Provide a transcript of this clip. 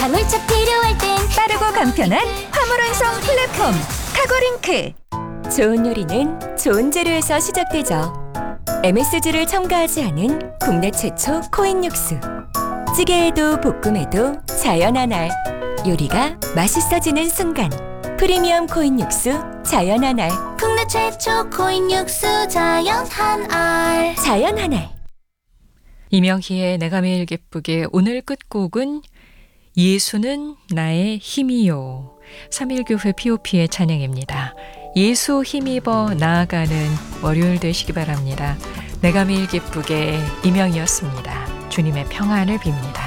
화물차 필요할 땐 빠르고 간편한 화물 운송 플랫폼 카고링크. 좋은 요리는 좋은 재료에서 시작되죠. MSG를 첨가하지 않은 국내 최초 코인 육수. 찌개에도 볶음에도 자연 한알. 요리가 맛있어지는 순간. 프리미엄 코인 육수 자연 한알. 국내 최초 코인 육수 자연 한알. 자연 한알. 이명희의 내가 매일 기쁘게 오늘 끝곡은 예수는 나의 힘이요. 3.1교회 POP의 찬양입니다. 예수 힘입어 나아가는 월요일 되시기 바랍니다. 내가 매일 기쁘게 이명희였습니다. 주님의 평안을 빕니다.